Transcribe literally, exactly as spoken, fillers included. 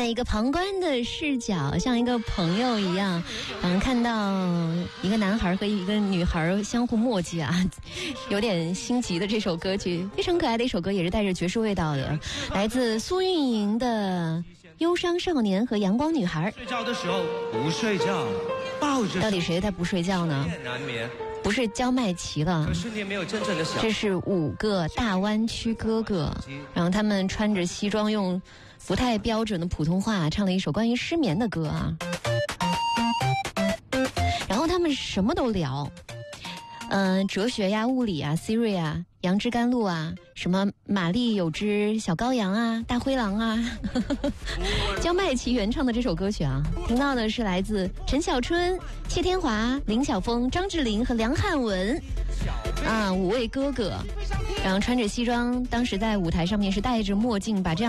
一个旁观的视角，像一个朋友一样，嗯，看到一个男孩和一个女孩相互默契啊，有点心急的这首歌曲，非常可爱的一首歌，也是带着爵士味道的，来自苏运莹的《忧伤少年和阳光女孩》。 睡觉的时候不睡觉，抱着。 到底谁在不睡觉呢？ 难眠。 不是焦麦琪了， 可是你没有真正的想。 这是五个大湾区哥哥，然后他们穿着西装，用不太标准的普通话唱了一首关于失眠的歌啊。然后他们什么都聊，嗯、呃，哲学呀、物理啊、Siri 啊、杨枝甘露啊，什么玛丽有只小羔羊啊、大灰狼啊，焦麦琪原唱的这首歌曲啊，听到的是来自陈小春、谢天华、林晓峰、张智霖和梁汉文啊五位哥哥，然后穿着西装，当时在舞台上面是戴着墨镜，把这样